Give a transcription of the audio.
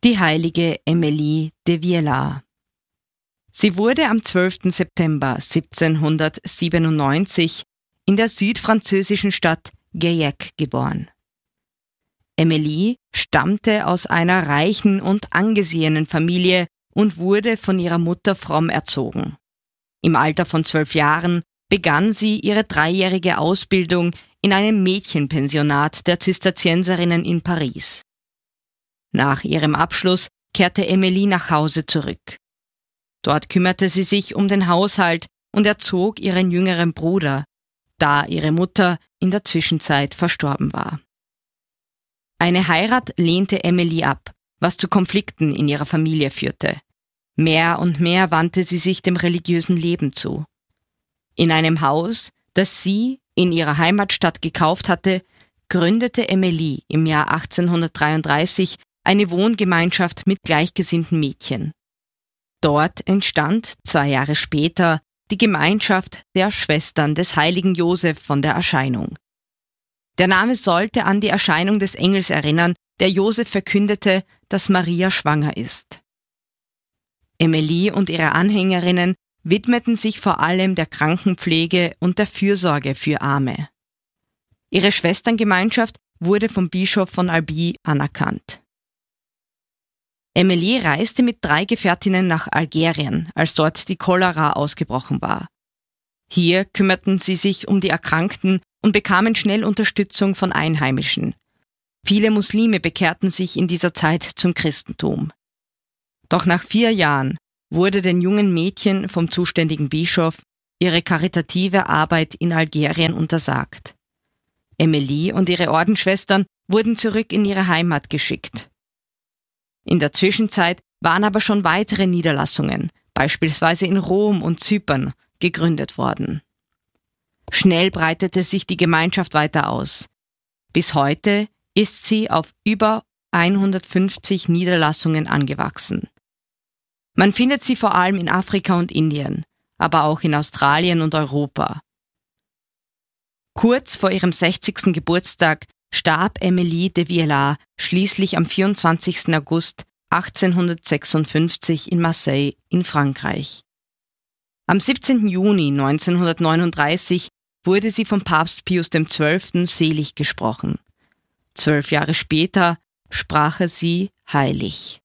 Die heilige Emilie de Viellard. Sie wurde am 12. September 1797 in der südfranzösischen Stadt Gaillac geboren. Emilie stammte aus einer reichen und angesehenen Familie und wurde von ihrer Mutter fromm erzogen. Im Alter von 12 Jahren begann sie ihre 3-jährige Ausbildung in einem Mädchenpensionat der Zisterzienserinnen in Paris. Nach ihrem Abschluss kehrte Emilie nach Hause zurück. Dort kümmerte sie sich um den Haushalt und erzog ihren jüngeren Bruder, da ihre Mutter in der Zwischenzeit verstorben war. Eine Heirat lehnte Emilie ab, was zu Konflikten in ihrer Familie führte. Mehr und mehr wandte sie sich dem religiösen Leben zu. In einem Haus, das sie in ihrer Heimatstadt gekauft hatte, gründete Emilie im Jahr 1833 eine Wohngemeinschaft mit gleichgesinnten Mädchen. Dort entstand 2 Jahre später die Gemeinschaft der Schwestern des heiligen Josef von der Erscheinung. Der Name sollte an die Erscheinung des Engels erinnern, der Josef verkündete, dass Maria schwanger ist. Emilie und ihre Anhängerinnen widmeten sich vor allem der Krankenpflege und der Fürsorge für Arme. Ihre Schwesterngemeinschaft wurde vom Bischof von Albi anerkannt. Emilie reiste mit 3 Gefährtinnen nach Algerien, als dort die Cholera ausgebrochen war. Hier kümmerten sie sich um die Erkrankten und bekamen schnell Unterstützung von Einheimischen. Viele Muslime bekehrten sich in dieser Zeit zum Christentum. Doch nach 4 Jahren wurde den jungen Mädchen vom zuständigen Bischof ihre karitative Arbeit in Algerien untersagt. Emilie und ihre Ordensschwestern wurden zurück in ihre Heimat geschickt. In der Zwischenzeit waren aber schon weitere Niederlassungen, beispielsweise in Rom und Zypern, gegründet worden. Schnell breitete sich die Gemeinschaft weiter aus. Bis heute ist sie auf über 150 Niederlassungen angewachsen. Man findet sie vor allem in Afrika und Indien, aber auch in Australien und Europa. Kurz vor ihrem 60. Geburtstag starb Emilie de Viellard schließlich am 24. August 1856 in Marseille in Frankreich. Am 17. Juni 1939 wurde sie vom Papst Pius XII. Selig gesprochen. 12 Jahre später sprach er sie heilig.